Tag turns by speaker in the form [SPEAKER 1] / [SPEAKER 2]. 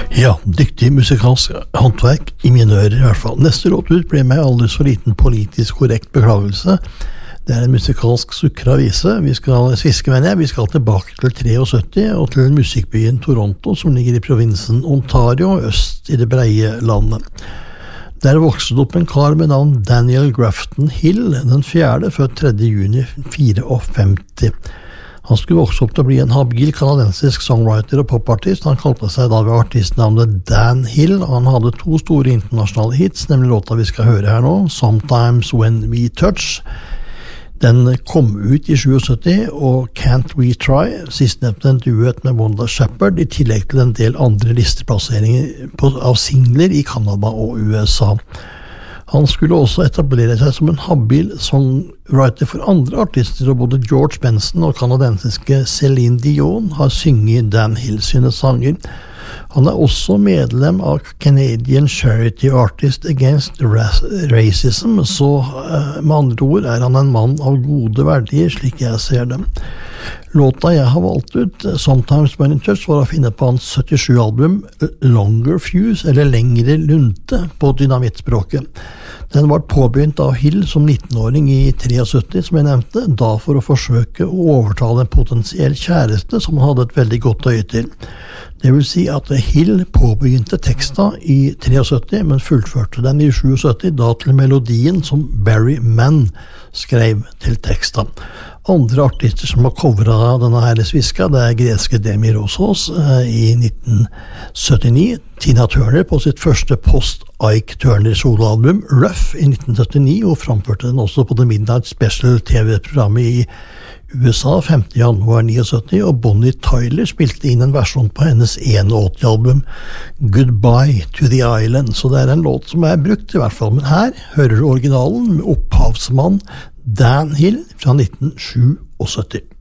[SPEAKER 1] Ja, dyktig musikalsk håndverk I mine ører I hvert fall. Neste låt ut ble meg aldri så liten politisk korrekt beklagelse. Det en musikalsk sukra vise. Vi skal tilbake til 73 og til musikkbyen Toronto, som ligger I provinsen Ontario, øst I det breie landet. Der vokste det opp en kar med navn Daniel Grafton Hill, den fjerde, født 3. juni 54. Han skulle vokse opp til å bli en habil kanadensisk songwriter og popartist. Han kalte seg da ved artistnavnet Dan Hill, og han hadde 2 store internasjonale hits, nemlig låta vi skal høre her nå, Sometimes When We Touch. Den kom ut I 77, og Can't We Try, sistnevnte en duett med Wanda Shepherd, I tillegg til en del andre listeplasseringer av singler I Canada og USA. Han skulle også etablere seg som en habil songwriter for andre artister, og både George Benson og kanadensiske Celine Dion har synget Dan Hill sine sanger. Han også medlem av Canadian Charity Artists Against Racism, så med andre ord han en mann av gode verdier, slik jeg ser dem. Låta jeg har valgt ut, Sometimes When In Touch, var å finne på hans 77-album Longer Fuse, eller Lengre Lunte på dynamittspråket. Den var påbegynt av Hill som 19-åring I 73, som jeg nevnte, da for å forsøke å overtale en potensiell kjæreste som han hadde et veldig godt øye til. Det vil si at Hill påbegynte teksta I 73, men fullførte den I 77, da til melodien som Barry Mann skrev til teksta. Andre artister som har coveret denne her sviska, det greske Demi Rosos I 1979, Tina Turner på sitt første post-Ike Turner soloalbum Rough I 1979, og framførte den også på The Midnight Special TV-programmet I USA 5. januar 79, og Bonnie Tyler spilte inn en versjon på hennes 81-album Goodbye to the Island, så det en låt som brukt I hvert fall, men her hører du originalen med opphavsmann Dan Hill fra 1977.